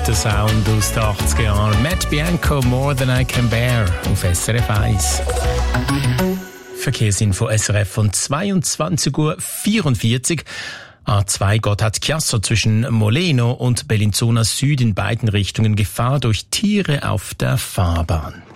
guter Sound aus den 80er Jahren. Matt Bianco, More Than I Can Bear auf SRF 1. Verkehrsinfo SRF von 22:44 Uhr. A2 Gotthard-Chiasso zwischen Moleno und Bellinzona Süd in beiden Richtungen Gefahr durch Tiere auf der Fahrbahn.